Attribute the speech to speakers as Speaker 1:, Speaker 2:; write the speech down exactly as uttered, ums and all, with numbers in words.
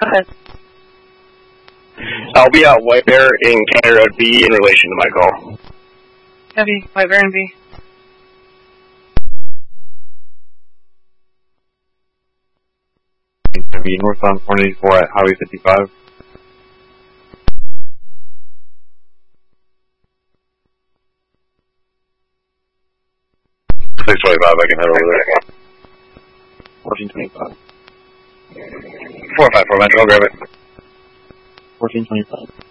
Speaker 1: ahead.
Speaker 2: I'll be out White Bear in Canada B in relation to my call.
Speaker 1: Heavy, White Bear and B.
Speaker 3: B northbound one eighty-four at Highway fifty-five.
Speaker 4: six twenty-five, I can head over there.
Speaker 3: fourteen twenty-five.
Speaker 4: four five four, Metro, I'll grab it.
Speaker 3: fourteen twenty-five.